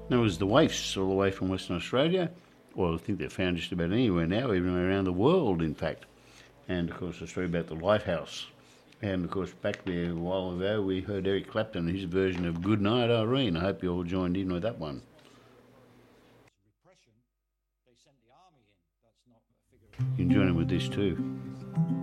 There was the waifs all the way from Western Australia. Well, I think they're found just about anywhere now, even around the world, in fact. And of course, the story about the lighthouse. And of course, back there a while ago, we heard Eric Clapton, his version of Good Night Irene. I hope you all joined in with that one. You can join in with this too.